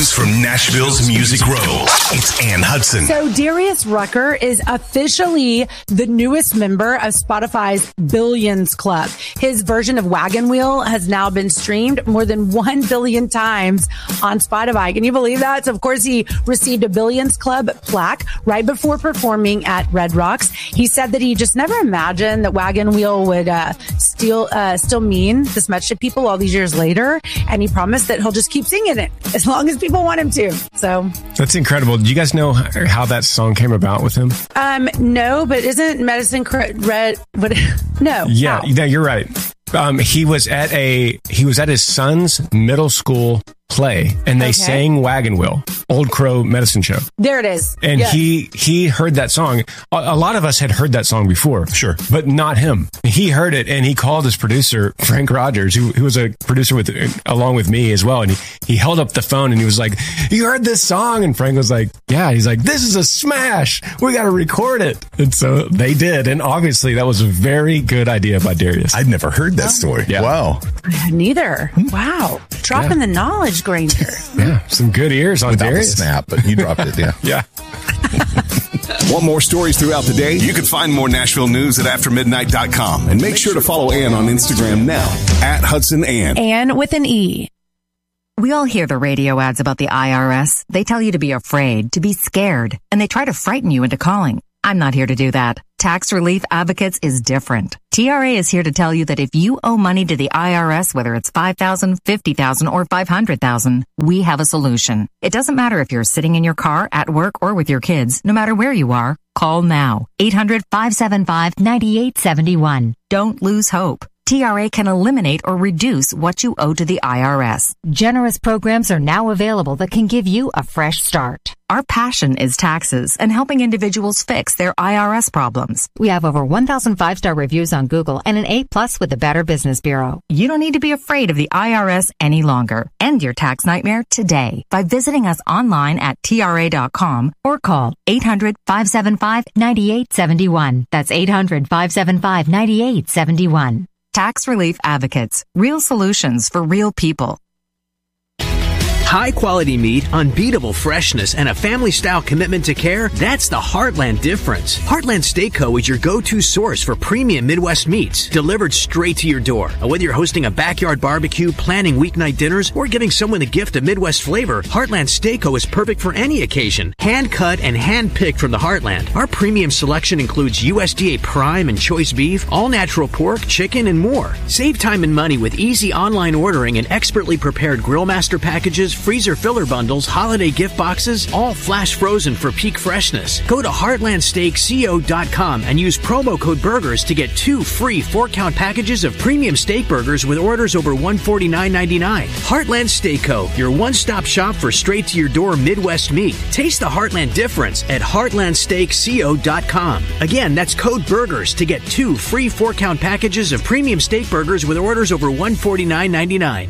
news from Nashville's Music Row. It's Ann Hudson. So Darius Rucker is officially the newest member of Spotify's Billions Club. His version of Wagon Wheel has now been streamed more than 1 billion times on Spotify. Can you believe that? So of course he received a Billions Club plaque right before performing at Red Rocks. He said that he just never imagined that Wagon Wheel would still mean this much to people all these years later. And he promised that he'll just keep singing it as long as people want him to. So that's incredible. Do you guys know how that song came about with him? No, but isn't Medicine Red? No. Yeah, you're right. He was at his son's middle school play, and they sang Wagon Wheel, Old Crow Medicine Show. There it is. And yes. he heard that song. A lot of us had heard that song before. Sure. But not him. He heard it, and he called his producer, Frank Rogers, who was a producer along with me as well. And he held up the phone, and he was like, "You heard this song?" And Frank was like, "Yeah." He's like, "This is a smash. We got to record it." And so they did. And obviously that was a very good idea by Darius. I'd never heard that story. Yeah. Wow. Neither. Wow. Dropping the knowledge, Granger. Yeah, some good ears on Without Darius. The snap, but you dropped it, yeah. Yeah. Want more stories throughout the day? You can find more Nashville news at aftermidnight.com. And make sure to follow Ann on Instagram now, at Hudson Ann. Ann with an E. We all hear the radio ads about the IRS. They tell you to be afraid, to be scared, and they try to frighten you into calling. I'm not here to do that. Tax Relief Advocates is different. TRA is here to tell you that if you owe money to the IRS, whether it's $5,000, $50,000, or $500,000, we have a solution. It doesn't matter if you're sitting in your car, at work, or with your kids. No matter where you are, call now. 800-575-9871. Don't lose hope. TRA can eliminate or reduce what you owe to the IRS. Generous programs are now available that can give you a fresh start. Our passion is taxes and helping individuals fix their IRS problems. We have over 1,000 5-star reviews on Google and an A+ with the Better Business Bureau. You don't need to be afraid of the IRS any longer. End your tax nightmare today by visiting us online at TRA.com or call 800-575-9871. That's 800-575-9871. Tax Relief Advocates. Real solutions for real people. High quality meat, unbeatable freshness, and a family-style commitment to care, that's the Heartland difference. Heartland Steak Co. is your go-to source for premium Midwest meats, delivered straight to your door. Whether you're hosting a backyard barbecue, planning weeknight dinners, or giving someone the gift of Midwest flavor, Heartland Steak Co. is perfect for any occasion. Hand-cut and hand-picked from the Heartland. Our premium selection includes USDA Prime and Choice Beef, all-natural pork, chicken, and more. Save time and money with easy online ordering and expertly prepared Grillmaster packages, freezer filler bundles, holiday gift boxes, all flash frozen for peak freshness. Go to heartlandsteakco.com and use promo code BURGERS to get 2 free 4-count packages of premium steak burgers with orders over $149.99. Heartland Steak Co., your one-stop shop for straight-to-your-door Midwest meat. Taste the Heartland difference at heartlandsteakco.com. Again, that's code BURGERS to get 2 free 4-count packages of premium steak burgers with orders over $149.99.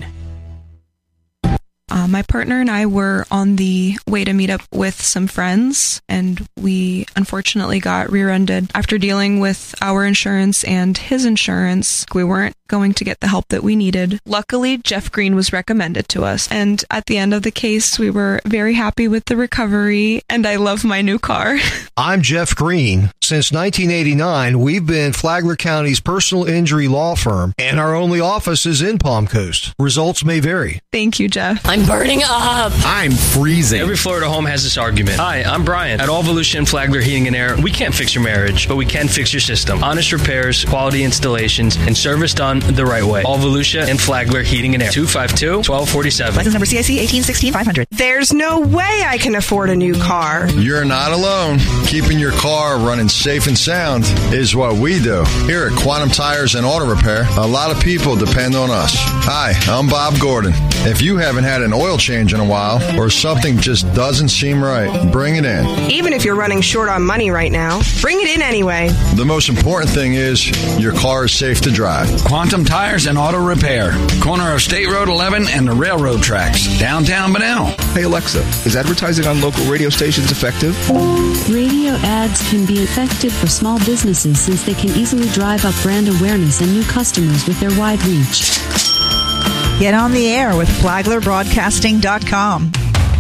My partner and I were on the way to meet up with some friends, and we unfortunately got rear-ended. After dealing with our insurance and his insurance, we weren't going to get the help that we needed. Luckily, Jeff Green was recommended to us, and at the end of the case, we were very happy with the recovery, and I love my new car. I'm Jeff Green. Since 1989, we've been Flagler County's personal injury law firm, and our only office is in Palm Coast. Results may vary. Thank you, Jeff. I'm burning up. I'm freezing. Every Florida home has this argument. Hi, I'm Brian. At All Volusia and Flagler Heating and Air, we can't fix your marriage, but we can fix your system. Honest repairs, quality installations, and service done the right way. All Volusia and Flagler Heating and Air. 252-1247. License number CIC 1816-500. There's no way I can afford a new car. You're not alone. Keeping your car running safe and sound is what we do. Here at Quantum Tires and Auto Repair, a lot of people depend on us. Hi, I'm Bob Gordon. If you haven't had an oil change in a while, or something just doesn't seem right, bring it in. Even if you're running short on money right now, bring it in anyway. The most important thing is your car is safe to drive. Quantum Tires and Auto Repair. Corner of State Road 11 and the railroad tracks. Downtown Bunnell. Hey Alexa, is advertising on local radio stations effective? Radio ads can be effective for small businesses since they can easily drive up brand awareness and new customers with their wide reach. Get on the air with FlaglerBroadcasting.com.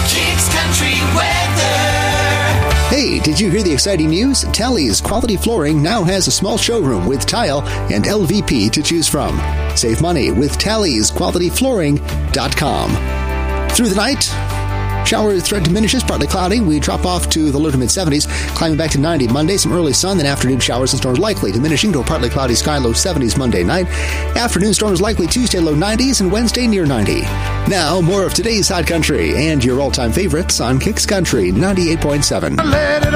Kicks Country weather. Hey, did you hear the exciting news? Tally's Quality Flooring now has a small showroom with tile and LVP to choose from. Save money with Tally's QualityFlooring.com. Through the night, shower threat diminishes, partly cloudy. We drop off to the low to mid-70s, climbing back to 90 Monday. Some early sun, then afternoon showers and storms likely, diminishing to a partly cloudy sky, low 70s Monday night. Afternoon storms likely Tuesday, low 90s, and Wednesday near 90. Now, more of today's Hot Country and your all-time favorites on Kicks Country 98.7.